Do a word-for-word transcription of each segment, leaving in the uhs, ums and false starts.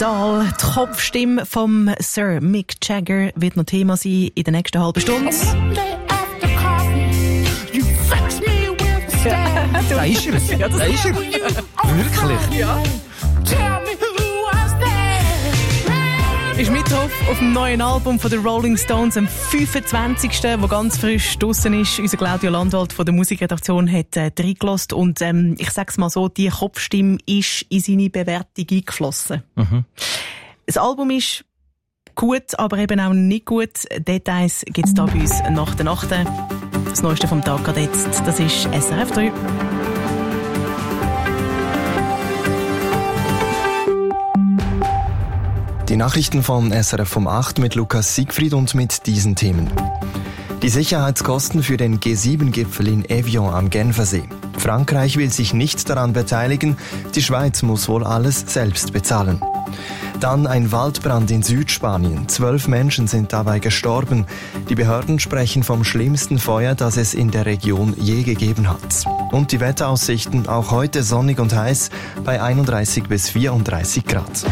Dahl. Die Kopfstimme vom Sir Mick Jagger wird noch Thema sein in der nächsten halben Stunde. Da ist er. Ja, da ist er. Wirklich? Ja. Ist mit drauf auf dem neuen Album von den Rolling Stones, am fünfundzwanzigsten, wo ganz frisch draussen ist. Unser Claudio Landwald von der Musikredaktion hat äh, reingelassen und ähm, ich sag's mal so, die Kopfstimme ist in seine Bewertung eingeflossen. Mhm. Das Album ist gut, aber eben auch nicht gut. Details gibt's da bei uns nach der Nacht. Das Neueste vom Tag gerade jetzt, das ist S R F drei. Die Nachrichten von S R F um acht mit Lukas Siegfried und mit diesen Themen. Die Sicherheitskosten für den G sieben Gipfel in Evian am Genfersee. Frankreich will sich nicht daran beteiligen, die Schweiz muss wohl alles selbst bezahlen. Dann ein Waldbrand in Südspanien. Zwölf Menschen sind dabei gestorben. Die Behörden sprechen vom schlimmsten Feuer, das es in der Region je gegeben hat. Und die Wetteraussichten auch heute sonnig und heiß bei einunddreißig bis vierunddreißig Grad.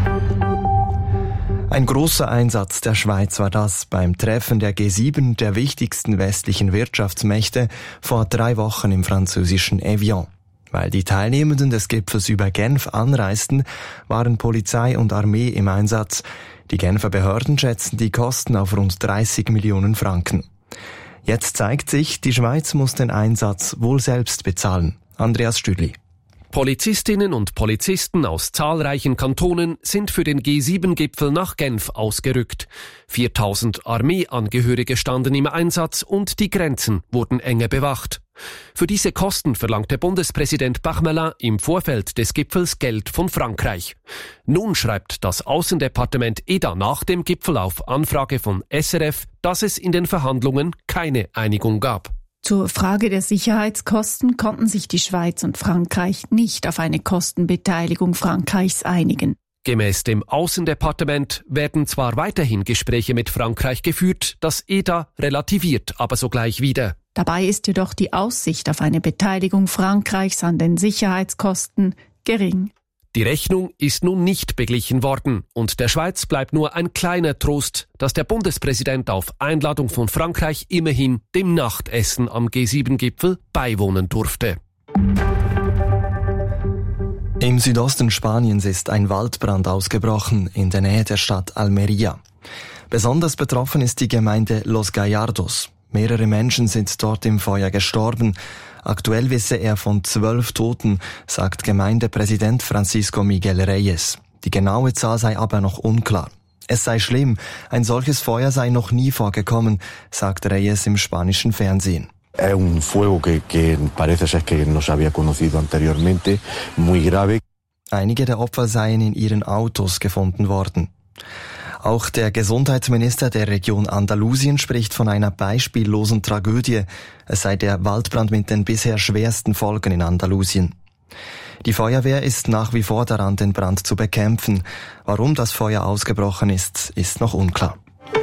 Ein großer Einsatz der Schweiz war das beim Treffen der G sieben, der wichtigsten westlichen Wirtschaftsmächte, vor drei Wochen im französischen Evian. Weil die Teilnehmenden des Gipfels über Genf anreisten, waren Polizei und Armee im Einsatz. Die Genfer Behörden schätzen die Kosten auf rund dreißig Millionen Franken. Jetzt zeigt sich, die Schweiz muss den Einsatz wohl selbst bezahlen. Andreas Stüdli. Polizistinnen und Polizisten aus zahlreichen Kantonen sind für den G sieben Gipfel nach Genf ausgerückt. viertausend Armeeangehörige standen im Einsatz und die Grenzen wurden enge bewacht. Für diese Kosten verlangte Bundespräsident Bachmelin im Vorfeld des Gipfels Geld von Frankreich. Nun schreibt das Außendepartement E D A nach dem Gipfel auf Anfrage von S R F, dass es in den Verhandlungen keine Einigung gab. Zur Frage der Sicherheitskosten konnten sich die Schweiz und Frankreich nicht auf eine Kostenbeteiligung Frankreichs einigen. Gemäß dem Außendepartement werden zwar weiterhin Gespräche mit Frankreich geführt, das E D A relativiert aber sogleich wieder. Dabei ist jedoch die Aussicht auf eine Beteiligung Frankreichs an den Sicherheitskosten gering. Die Rechnung ist nun nicht beglichen worden und der Schweiz bleibt nur ein kleiner Trost, dass der Bundespräsident auf Einladung von Frankreich immerhin dem Nachtessen am G sieben Gipfel beiwohnen durfte. Im Südosten Spaniens ist ein Waldbrand ausgebrochen in der Nähe der Stadt Almería. Besonders betroffen ist die Gemeinde Los Gallardos. Mehrere Menschen sind dort im Feuer gestorben. Aktuell wisse er von zwölf Toten, sagt Gemeindepräsident Francisco Miguel Reyes. Die genaue Zahl sei aber noch unklar. Es sei schlimm, ein solches Feuer sei noch nie vorgekommen, sagt Reyes im spanischen Fernsehen. Es un fuego que, que parece ser que no se había conocido anteriormente, muy grave. Einige der Opfer seien in ihren Autos gefunden worden. Auch der Gesundheitsminister der Region Andalusien spricht von einer beispiellosen Tragödie. Es sei der Waldbrand mit den bisher schwersten Folgen in Andalusien. Die Feuerwehr ist nach wie vor daran, den Brand zu bekämpfen. Warum das Feuer ausgebrochen ist, ist noch unklar.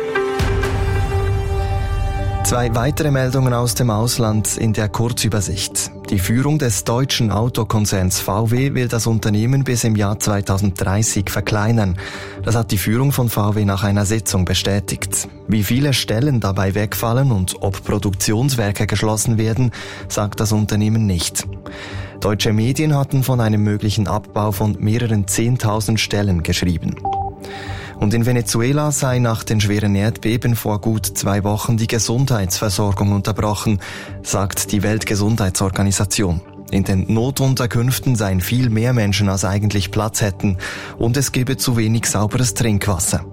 Zwei weitere Meldungen aus dem Ausland in der Kurzübersicht. Die Führung des deutschen Autokonzerns V W will das Unternehmen bis im Jahr zweitausenddreißig verkleinern. Das hat die Führung von V W nach einer Sitzung bestätigt. Wie viele Stellen dabei wegfallen und ob Produktionswerke geschlossen werden, sagt das Unternehmen nicht. Deutsche Medien hatten von einem möglichen Abbau von mehreren zehntausend Stellen geschrieben. Und in Venezuela sei nach den schweren Erdbeben vor gut zwei Wochen die Gesundheitsversorgung unterbrochen, sagt die Weltgesundheitsorganisation. In den Notunterkünften seien viel mehr Menschen, als eigentlich Platz hätten, und es gebe zu wenig sauberes Trinkwasser.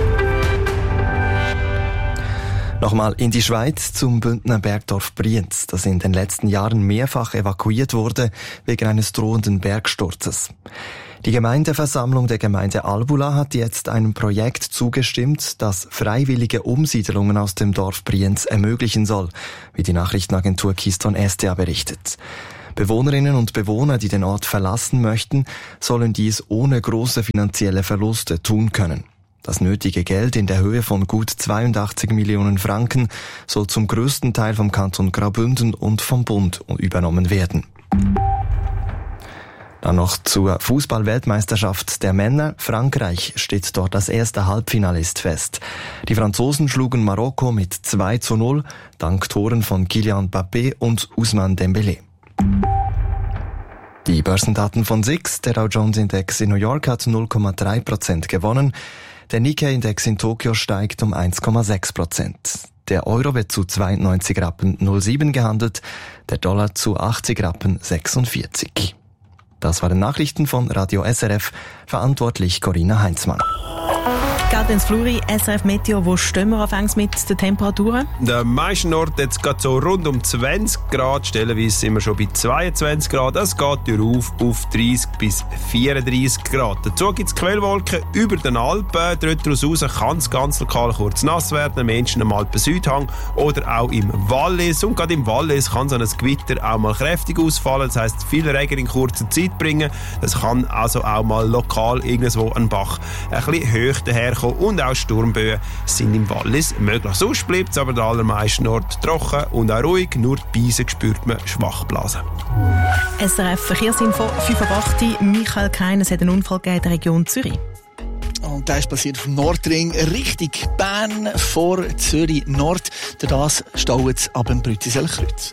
Nochmal in die Schweiz zum Bündner Bergdorf Brienz, das in den letzten Jahren mehrfach evakuiert wurde wegen eines drohenden Bergsturzes. Die Gemeindeversammlung der Gemeinde Albula hat jetzt einem Projekt zugestimmt, das freiwillige Umsiedelungen aus dem Dorf Brienz ermöglichen soll, wie die Nachrichtenagentur Keystone S T A berichtet. Bewohnerinnen und Bewohner, die den Ort verlassen möchten, sollen dies ohne große finanzielle Verluste tun können. Das nötige Geld in der Höhe von gut zweiundachtzig Millionen Franken soll zum größten Teil vom Kanton Graubünden und vom Bund übernommen werden. Dann noch zur Fußball-Weltmeisterschaft der Männer. Frankreich steht dort als erster Halbfinalist fest. Die Franzosen schlugen Marokko mit zwei zu null, dank Toren von Kylian Mbappé und Ousmane Dembélé. Die Börsendaten von S I X. Der Dow Jones Index in New York hat null Komma drei Prozent gewonnen. Der Nikkei-Index in Tokio steigt um eins Komma sechs Prozent. Der Euro wird zu zweiundneunzig Rappen null sieben gehandelt, der Dollar zu achtzig Rappen sechsundvierzig. Das waren Nachrichten von Radio S R F, verantwortlich Corinna Heinzmann. Geht ins Fluri, S R F Meteo, wo stehen wir anfangs mit den Temperaturen? Der meisten Orten jetzt geht so rund um zwanzig Grad, stellenweise sind wir schon bei zweiundzwanzig Grad. Es geht auf auf dreißig bis vierunddreißig Grad. Dazu gibt es Quellwolken über den Alpen. Dort raus kann es ganz lokal kurz nass werden, am Menschen am Alpen-Südhang oder auch im Wallis. Und gerade im Wallis kann so ein Gewitter auch mal kräftig ausfallen. Das heisst, viel Regen in kurzer Zeit bringen. Das kann also auch mal lokal irgendwo ein Bach ein bisschen höher daherkommen. Und auch Sturmböen sind im Wallis möglich. Sonst bleibt es aber der allermeisten Ort trocken und auch ruhig. Nur die Beise spürt man schwach blasen. S R F Verkehrsinfo, fünf Uhr acht. Michael Kein, es hat einen Unfall gegeben in der Region Zürich. Und der ist passiert auf dem Nordring Richtung Bern vor Zürich Nord. Durch das staut es ab dem Brüttiseler Kreuz.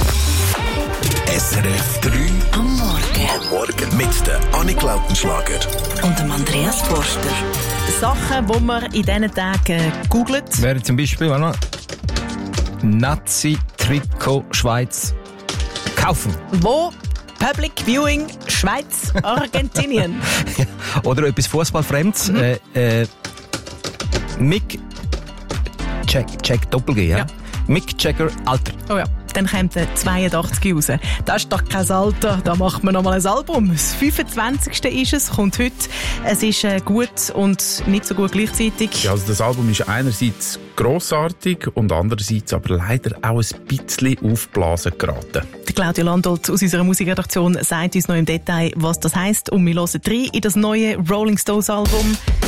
S R F drei am Morgen. Am Morgen mit der Annik Lautenschlager und dem Andreas Forster. Sachen, die man in diesen Tagen googelt. Wäre zum Beispiel auch noch Nazi-Trikot Schweiz kaufen. Wo? Public Viewing Schweiz, Argentinien. Oder etwas Fußballfremdes. Mhm. Äh, äh, Mick Check, Check Doppel-G, ja? Ja. Mick Jagger Alter. Oh ja. Dann kommt der zweiundachtzig raus. Das ist doch kein Alter, da macht man nochmal ein Album. Das fünfundzwanzigste ist es, kommt heute. Es ist äh, gut und nicht so gut gleichzeitig. Ja, also das Album ist einerseits grossartig und andererseits aber leider auch ein bisschen aufgeblasen geraten. Der Claudio Landolt aus unserer Musikredaktion sagt uns noch im Detail, was das heisst. Und wir hören rein in das neue Rolling Stones Album.